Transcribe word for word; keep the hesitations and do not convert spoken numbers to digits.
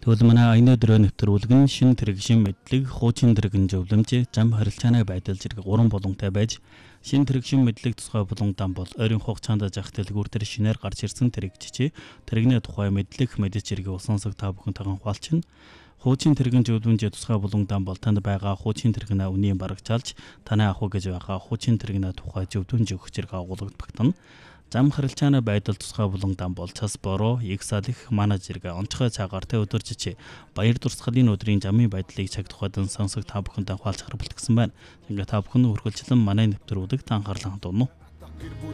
Тэгвэл манай аяны өдрөө нэвтрүүлгэн шин тэрэгшин мэдлэг, хуучин тэрэгэн зөвлөмж, зам харилцааны байдал зэрэг гурван булантай байж шин тэрэгшин мэдлэг тусгай буландан бол ойрын хугацаанд зах дэлгүүр төр шинээр гарч ирсэн тэрэгччээ тэрэгний тухай мэдлэх мэдэж зэрэг улсансаг та бүхэнтэйгээ хуваалцна. Хуучин тэрэгэн зөвлөмж тусгай буландан бол танд байгаа хуучин тэрэгнээ үнийн барагчаалж танай ах уу гэж байгаа хуучин тэрэгнээ тухай зөвлөмж өгөх зэрэг агуулгад багтана. Зам харилцааны байдал тусгай буландан бол цас бороо, их салих, манай зэрэг онцгой цагаар тэ өдөржиж баяр дурсгалын өдрийн замын байдлыг цаг тухайдан сонсох та бүхэндээ хуваалцахар бэлтгэсэн байна. Ингээ та бүхэн үргэлжлэн манай нэвтрүүлэгт анхаарлаа хандуун уу.